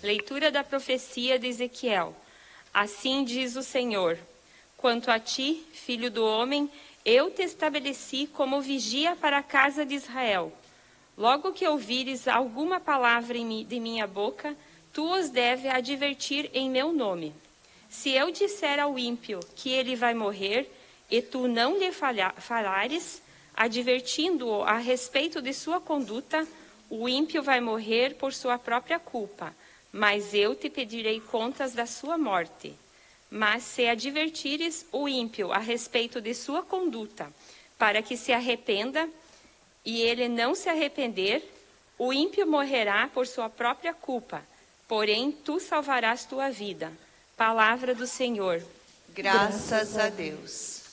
Leitura da profecia de Ezequiel. Assim diz o Senhor: quanto a ti, filho do homem, eu te estabeleci como vigia para a casa de Israel. Logo que ouvires alguma palavra de minha boca, tu os deve advertir em meu nome. Se eu disser ao ímpio que ele vai morrer, e tu não lhe falares, advertindo-o a respeito de sua conduta, o ímpio vai morrer por sua própria culpa, mas eu te pedirei contas da sua morte. Mas se advertires o ímpio a respeito de sua conduta, para que se arrependa, e ele não se arrepender, o ímpio morrerá por sua própria culpa, porém tu salvarás tua vida. Palavra do Senhor. Graças a Deus.